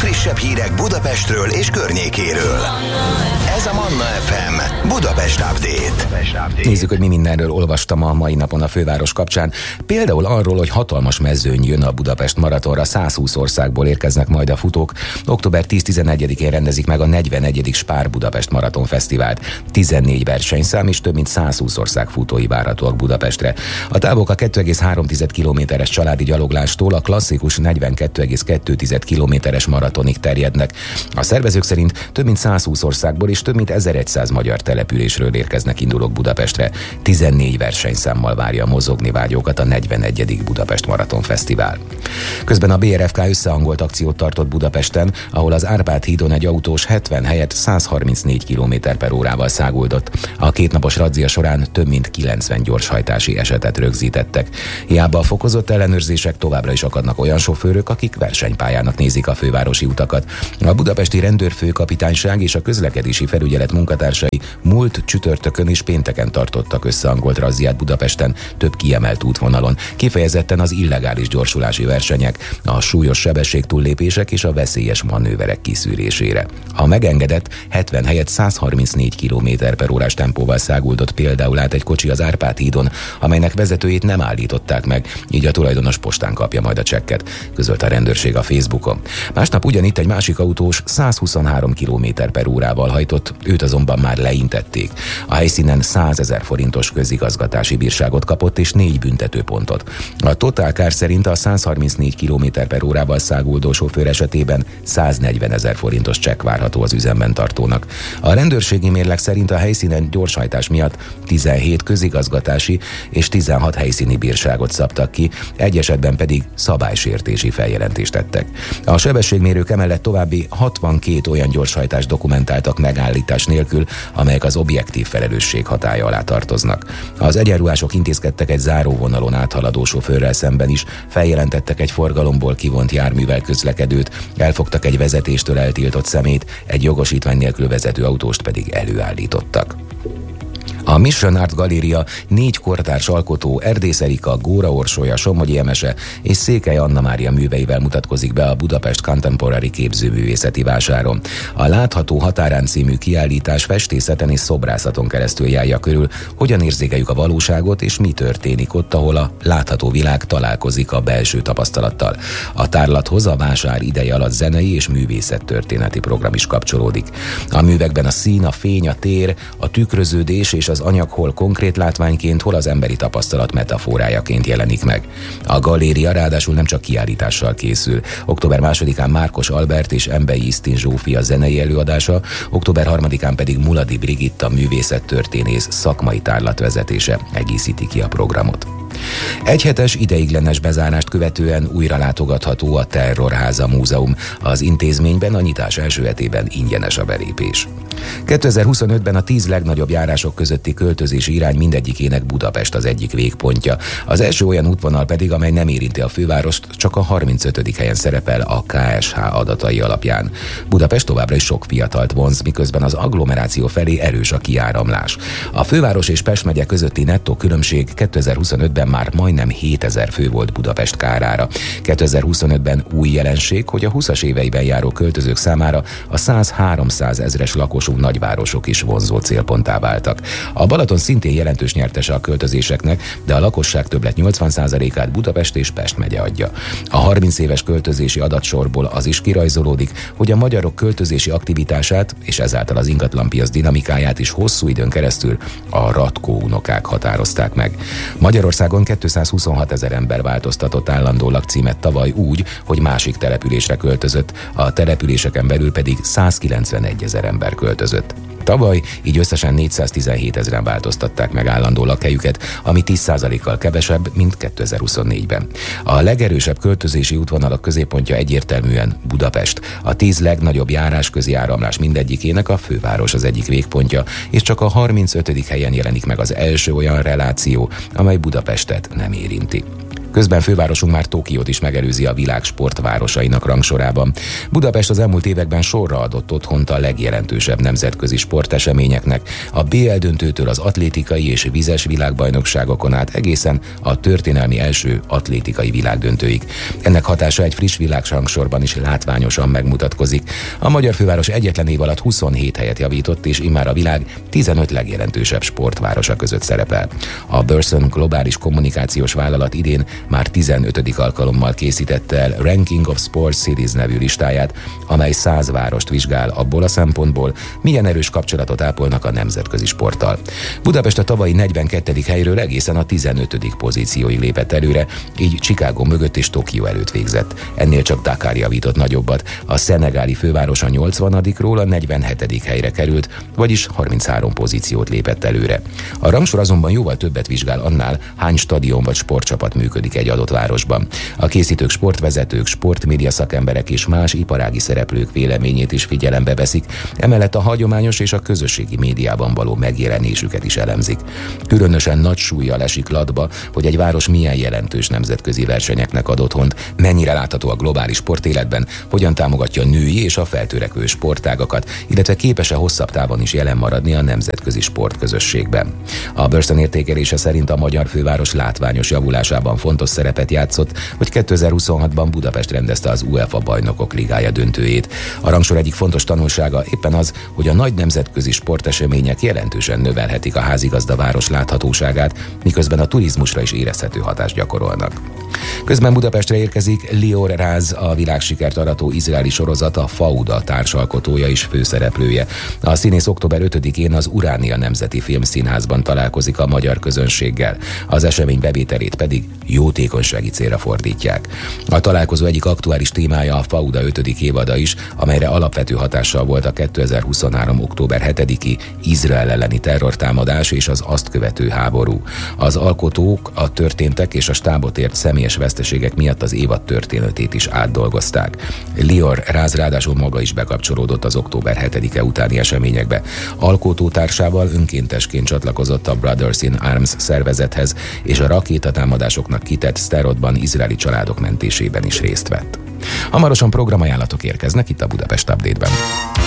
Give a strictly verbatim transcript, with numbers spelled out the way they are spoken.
legfrissebb hírek Budapestről és környékéről. Ez a Manna ef em Budapest Update. Nézzük, hogy mi mindenről olvastam a mai napon a főváros kapcsán. Például arról, hogy hatalmas mezőny jön a Budapest maratonra, százhúsz országból érkeznek majd a futók. október tíz-tizenegyedikén rendezik meg a negyvenegyedik Spár Budapest Maraton Fesztivált. tizennégy versenyszám és több mint százhúsz ország futói várhatóak Budapestre. A távok a két egész három kilométeres családi gyaloglástól a klasszikus negyvenkét egész kettő kilométeres maratonig terjednek. A szervezők szerint több mint százhúsz országból és több mint ezerszáz magyar településről érkeznek indulók Budapestre. tizennégy versenyszámmal várja mozogni vágyókat a negyvenegyedik Budapest Maraton Fesztivál. Közben a bé er ef ká összehangolt akciót tartott Budapesten, ahol az Árpád hídon egy autós hetven helyett száz harmincnégy kilométer per órával száguldott. A kétnapos razzia során több mint kilencven gyorshajtási esetet rögzítettek. Hiába a fokozott ellenőrzések, továbbra is akadnak olyan sofőrök, akik versenypályának nézik a fővárosi utakat. A budapesti rendőrfőkapitányság és a közlekedési felügyelet munkatársai múlt csütörtökön és pénteken tartottak összehangolt razziát Budapesten több kiemelt útvonalon, kifejezetten az illegális gyorsulási versenyek, a súlyos sebességtúllépések és a veszélyes manőverek kiszűrésére. A megengedett hetven helyett száz harmincnégy kilométer per órás tempóval száguldott például át egy kocsi az Árpád hídon, amelynek vezetőjét nem állították meg, így a tulajdonos postán kapja majd a csekket, közölt a rendőrség a Facebookon. Másnap ugyanitt egy másik autós száz huszonhárom kilométer per órával hajtott, őt azonban már leintették. A helyszínen százezer forintos közigazgatási bírságot kapott és négy büntetőpontot. A Total Car szerint a száz harmincnégy kilométer per órával száguldó sofőr esetében száznegyvenezer forintos csekk várható az üzemben tartónak. A rendőrségi mérleg szerint a helyszínen gyorshajtás miatt tizenhét közigazgatási és tizenhat helyszíni bírságot szabtak ki, egy esetben pedig szabálysértési feljelentést tettek. A sebességmérők emellett további hatvankét olyan gyorshajtást dokumentáltak megállítás nélkül, amelyek az objektív felelősség hatálya alá tartoznak. Az egyenruhások intézkedtek egy záróvonalon áthaladó sofőrrel szemben is, feljelentettek egy forgalomból kivont járművel közlekedőt, elfogtak egy vezetéstől eltiltott szemét, egy jogosítvány nélkül vezető autóst pedig előállítottak. A Mission Art Galéria négy kortárs alkotó, Erdész Erika, Góra Orsolya, Somogyi Emese és Székely Anna Mária műveivel mutatkozik be a Budapest Contemporary képzőművészeti vásáron. A Látható határán című kiállítás festészeten és szobrászaton keresztül járja körül, hogyan érzékeljük a valóságot és mi történik ott, ahol a látható világ találkozik a belső tapasztalattal. A tárlathoz a vásár ideje alatt zenei és művészettörténeti program is kapcsolódik. A művekben a szín, a fény, a tér, a tükröződés és az anyag hol konkrét látványként, hol az emberi tapasztalat metaforájaként jelenik meg. A galéria ráadásul nem csak kiállítással készül. október másodikán Márkos Albert és Embei Isztin Zsófia zenei előadása, október harmadikán pedig Muladi Brigitta művészettörténész szakmai tárlatvezetése egészíti ki a programot. Egyhetes ideiglenes bezárást követően újra látogatható a Terrorháza Múzeum. Az intézményben a nyitás első hetében ingyenes a belépés. kétezer-huszonötben a tíz legnagyobb járások közötti költözési irány mindegyikének Budapest az egyik végpontja. Az első olyan útvonal pedig, amely nem érinti a fővárost, csak a harmincötödik helyen szerepel a ká es há adatai alapján. Budapest továbbra is sok fiatalt vonz, miközben az agglomeráció felé erős a kiáramlás. A főváros és Pest megye közötti nettó különbség kétezer-huszonötben már majdnem hétezer fő volt Budapest kárára. kétezer-huszonötben új jelenség, hogy a húszas éveiben járó költözők számára a száz-háromszáz ezres lakosú nagyvárosok is vonzó célponttá váltak. A Balaton szintén jelentős nyertese a költözéseknek, de a lakosság többlet nyolcvan százalékát Budapest és Pest megye adja. A harminc éves költözési adatsorból az is kirajzolódik, hogy a magyarok költözési aktivitását és ezáltal az ingatlanpiac dinamikáját is hosszú időn keresztül a Ratkó unokák határozták meg. Magyarországon kétszázhuszonhat ezer ember változtatott állandó lakcímet tavaly úgy, hogy másik településre költözött, a településeken belül pedig százkilencvenegy ezer ember költözött. Tavaly így összesen négyszáztizenhét ezeren változtatták meg állandó lakhelyüket, ami tíz százalékkal kevesebb, mint kétezer-huszonnégyben. A legerősebb költözési útvonalak középpontja egyértelműen Budapest. A tíz legnagyobb járásközi áramlás mindegyikének a főváros az egyik végpontja, és csak a harmincötödik helyen jelenik meg az első olyan reláció, amely Budapestet nem érinti. Közben fővárosunk már Tokiót is megelőzi a világ sportvárosainak rangsorában. Budapest az elmúlt években sorra adott otthont a legjelentősebb nemzetközi sporteseményeknek, a bé el döntőtől az atlétikai és vizes világbajnokságokon át egészen a történelmi első atlétikai világdöntőig. Ennek hatása egy friss világrangsorban is látványosan megmutatkozik. A magyar főváros egyetlen év alatt huszonhét helyet javított, és immár a világ tizenöt legjelentősebb sportvárosa között szerepel. A Burson globális kommunikációs vállalat idén már tizenötödik alkalommal készítette el Ranking of Sports Cities nevű listáját, amely száz várost vizsgál abból a szempontból, milyen erős kapcsolatot ápolnak a nemzetközi sporttal. Budapest a tavalyi negyvenkettedik helyről egészen a tizenötödik pozícióig lépett előre, így Chicago mögött és Tokió előtt végzett. Ennél csak Dakar javított nagyobbat. A szenegáli főváros a nyolcvanadikról a negyvenhetedik helyre került, vagyis harminchárom pozíciót lépett előre. A rangsor azonban jóval többet vizsgál annál, hány stadion vagy sportcsapat működik egy adott városban. A készítők sportvezetők, sportmédia szakemberek és más iparági szereplők véleményét is figyelembe veszik, emellett a hagyományos és a közösségi médiában való megjelenésüket is elemzik. Különösen nagy súllyal esik latba, hogy egy város milyen jelentős nemzetközi versenyeknek ad otthont, mennyire látható a globális sportéletben, hogyan támogatja a női és a feltörekvő sportágakat, illetve képes-e hosszabb távon is jelen maradni a nemzetközi sportközösségben. A Burson értékelése szerint a magyar főváros látványos javulásában fontos szerepet játszott, hogy kétezer-huszonhatban Budapest rendezte az UEFA Bajnokok Ligája döntőjét. A rangsor egyik fontos tanulsága éppen az, hogy a nagy nemzetközi sportesemények jelentősen növelhetik a házigazdaváros láthatóságát, miközben a turizmusra is érezhető hatást gyakorolnak. Közben Budapestre érkezik Lior Raz, a világsikert arató izraeli sorozat, a Fauda társalkotója és főszereplője. A színész október ötödikén az Uránia Nemzeti Filmszínházban találkozik a magyar közönséggel. Az esemény bevételét pedig jótékonysági célra fordítják. A találkozó egyik aktuális témája a Fauda ötödik évada is, amelyre alapvető hatással volt a kétezer-huszonhárom. október hetediki Izrael elleni terrortámadás és az azt követő háború. Az alkotók a történtek és a stábot ért személyes veszteségek miatt az évad történetét is átdolgozták. Lior Raz ráadásul maga is bekapcsolódott az október hetedike utáni eseményekbe. Alkotótársával önkéntesként csatlakozott a Brothers in Arms szervezethez, és a rakétatámadásoknak kitett Szterodban izraeli családok mentésében is részt vett. Hamarosan programajánlatok érkeznek itt a Budapest Update-ben.